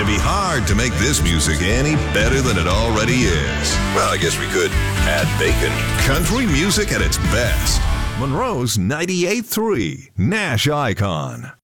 It'd be hard to make this music any better than it already is. Well, I guess we could add bacon. Country music at its best. Monroe's 98.3 Nash Icon.